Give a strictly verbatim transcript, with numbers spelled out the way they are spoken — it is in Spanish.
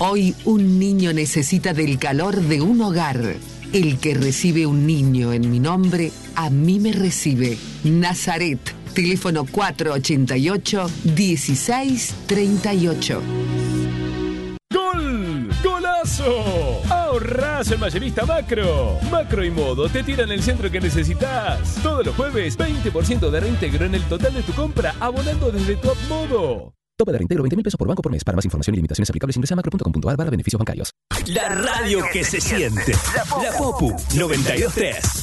Hoy un niño necesita del calor de un hogar. El que recibe un niño en mi nombre, a mí me recibe. Nazaret, teléfono cuatro ochenta y ocho, dieciséis treinta y ocho. ¡Gol! ¡Golazo! ¡Ahorrás en Mayorista Macro! Macro y Modo te tiran el centro que necesitas. Todos los jueves, veinte por ciento de reintegro en el total de tu compra, abonando desde Top Modo. Tope de reintegro veinte mil pesos por banco por mes. Para más información y limitaciones aplicables ingresa a macro punto com punto a r barra beneficios bancarios. La radio que se siente. La Popu noventa y dos punto tres.